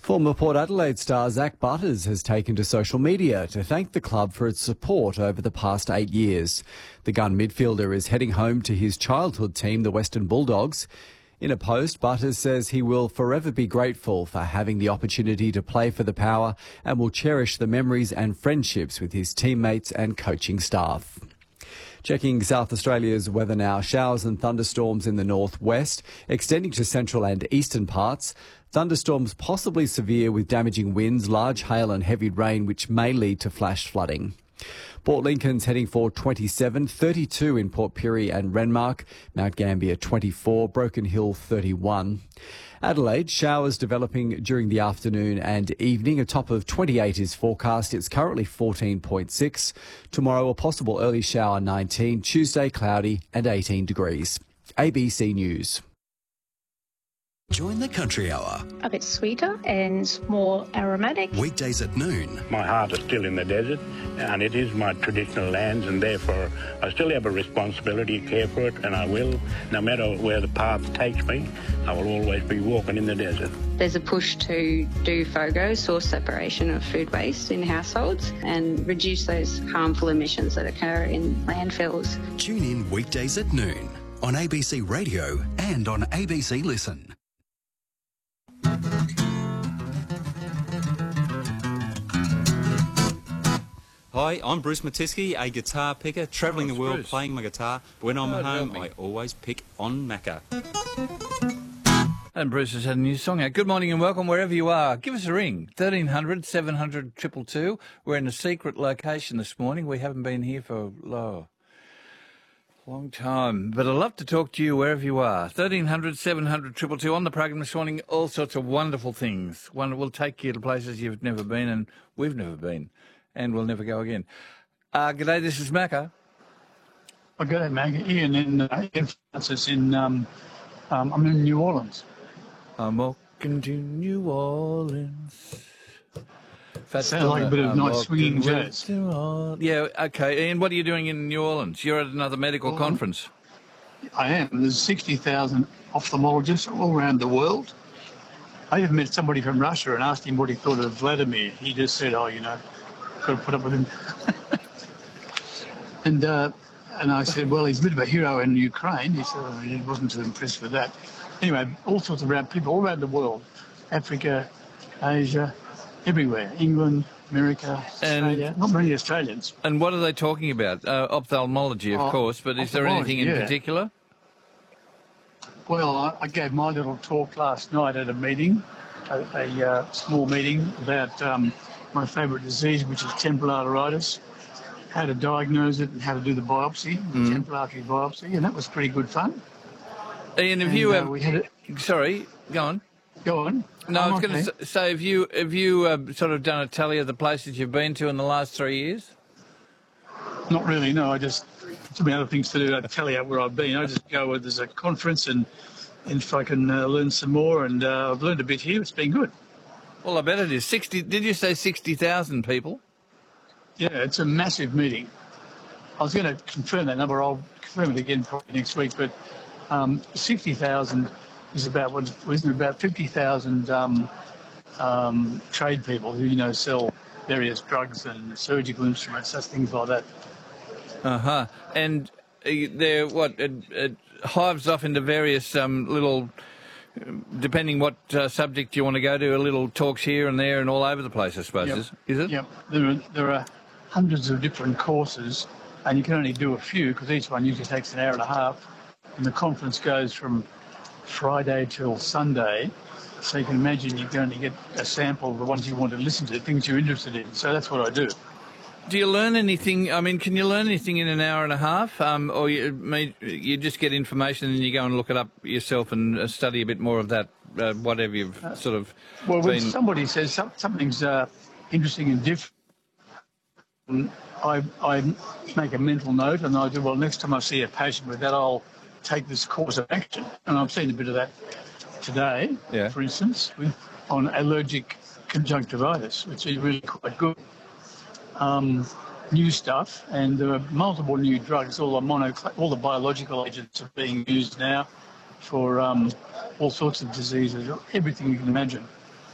Former Port Adelaide star Zach Butters has taken to social media to thank the club for its support over the past 8 years. The gun midfielder is heading home to his childhood team, the Western Bulldogs. In a post, Butters says he will forever be grateful for having the opportunity to play for the Power and will cherish the memories and friendships with his teammates and coaching staff. Checking South Australia's weather now. Showers and thunderstorms in the northwest, extending to central and eastern parts. Thunderstorms possibly severe with damaging winds, large hail and heavy rain, which may lead to flash flooding. Port Lincoln's heading for 27, 32 in Port Pirie and Renmark, Mount Gambier 24, Broken Hill 31. Adelaide, showers developing during the afternoon and evening. A top of 28 is forecast. It's currently 14.6. Tomorrow, a possible early shower 19. Tuesday, cloudy and 18 degrees. ABC News. Join the Country Hour. A bit sweeter and more aromatic. Weekdays at noon. My heart is still in the desert, and it is my traditional lands, and therefore I still have a responsibility to care for it, and I will. No matter where the path takes me, I will always be walking in the desert. There's a push to do FOGO, source separation of food waste in households, and reduce those harmful emissions that occur in landfills. Tune in weekdays at noon on ABC Radio and on ABC Listen. Hi, I'm Bruce Matisky, a guitar picker, travelling the world Bruce. playing my guitar. When I'm at home, help me. I always pick on Macca. And Bruce has had a new song out. Good morning and welcome wherever you are. Give us a ring, 1300 700 222. We're in a secret location this morning. We haven't been here for a long time. But I'd love to talk to you wherever you are. 1300 700 222. On the program this morning, all sorts of wonderful things. One will take you to places you've never been and we've never been. And we'll never go again. G'day, this is Macca. Oh, g'day, Macca. Ian in Francis I'm in New Orleans. I'm walking to New Orleans. Sounds like a bit of nice swinging jazz. Yeah, okay. And what are you doing in New Orleans? You're at another medical conference. I am. There's 60,000 ophthalmologists all around the world. I even met somebody from Russia and asked him what he thought of Vladimir. He just said, got to put up with him. And I said, well, he's a bit of a hero in Ukraine. He said, he wasn't too impressed with that. Anyway, all sorts of people all around the world, Africa, Asia, everywhere, England, America, Australia, not many Australians. And what are they talking about? Ophthalmology, of course, but is there anything in particular? Well, I gave my little talk last night at a meeting, a small meeting about my favourite disease, which is temporal arteritis, how to diagnose it and how to do the biopsy, the temporal artery biopsy, and that was pretty good fun. Ian, have you sorry, go on. Go on. No, I was going to say, have you sort of done a tally of the places you've been to in the last 3 years? Not really, no. I just, too many other things to do. I tally out where I've been. I just go where there's a conference and if I can learn some more, and I've learned a bit here. It's been good. Well, I bet it is. 60. Did you say 60,000 people? Yeah, it's a massive meeting. I was going to confirm that number. I'll confirm it again probably next week. But 60,000 is about 50,000 trade people who sell various drugs and surgical instruments, such things like that. And they're it hives off into various little. Depending what subject you want to go to, a little talks here and there and all over the place, I suppose, is it? Yep. There are hundreds of different courses, and you can only do a few because each one usually takes an hour and a half, and the conference goes from Friday till Sunday, so you can imagine you're going to get a sample of the ones you want to listen to, things you're interested in. So that's what I do. Do you learn anything? I mean, can you learn anything in an hour and a half? Or you just get information and you go and look it up yourself and study a bit more of that, whatever you've sort of Well, when somebody says something's interesting and different, I make a mental note and I do, well, next time I see a patient with that, I'll take this course of action. And I've seen a bit of that today, for instance, on allergic conjunctivitis, which is really quite good. New stuff, and there are multiple new drugs. All the biological agents are being used now for all sorts of diseases, everything you can imagine.